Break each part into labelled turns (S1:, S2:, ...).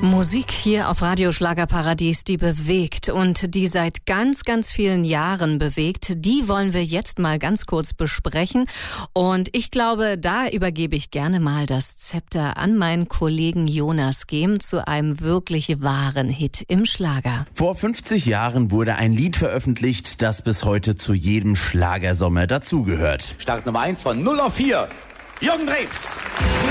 S1: Musik hier auf Radio Schlagerparadies, die bewegt und die seit ganz, ganz vielen Jahren bewegt, die wollen wir jetzt mal ganz kurz besprechen. Und ich glaube, da übergebe ich gerne mal das Zepter an meinen Kollegen Jonas Gehm zu einem wirklich wahren Hit im Schlager.
S2: Vor 50 Jahren wurde ein Lied veröffentlicht, das bis heute zu jedem Schlagersommer dazugehört.
S3: Start Nummer 1 von 0 auf 4, Jürgen Drews.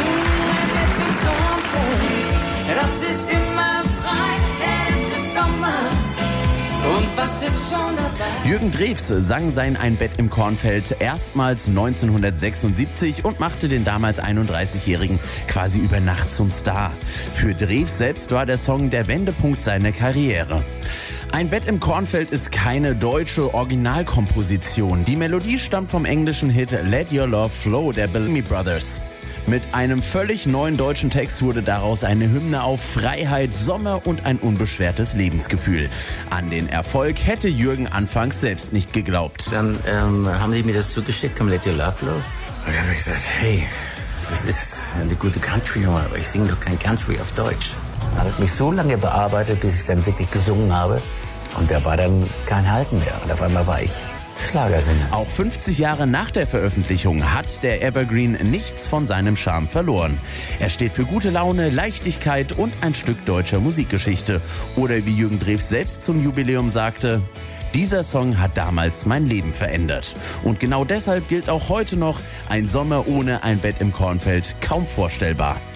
S4: Das ist immer frei, es ist Sommer. Und was ist schon dabei?
S2: Jürgen Drews sang sein Ein Bett im Kornfeld erstmals 1976 und machte den damals 31-Jährigen quasi über Nacht zum Star. Für Drews selbst war der Song der Wendepunkt seiner Karriere. Ein Bett im Kornfeld ist keine deutsche Originalkomposition. Die Melodie stammt vom englischen Hit Let Your Love Flow der Bellamy Brothers. Mit einem völlig neuen deutschen Text wurde daraus eine Hymne auf Freiheit, Sommer und ein unbeschwertes Lebensgefühl. An den Erfolg hätte Jürgen anfangs selbst nicht geglaubt.
S5: Dann haben sie mir das zugeschickt, Come Let Your Love Flow. Und dann habe ich gesagt, hey, das ist eine gute Country-Nummer, aber ich singe doch kein Country auf Deutsch. Dann habe ich mich so lange bearbeitet, bis ich dann wirklich gesungen habe. Und da war dann kein Halten mehr. Und auf einmal war ich Schlagersänger.
S2: Auch 50 Jahre nach der Veröffentlichung hat der Evergreen nichts von seinem Charme verloren. Er steht für gute Laune, Leichtigkeit und ein Stück deutscher Musikgeschichte. Oder wie Jürgen Drews selbst zum Jubiläum sagte: Dieser Song hat damals mein Leben verändert. Und genau deshalb gilt auch heute noch: Ein Sommer ohne ein Bett im Kornfeld kaum vorstellbar.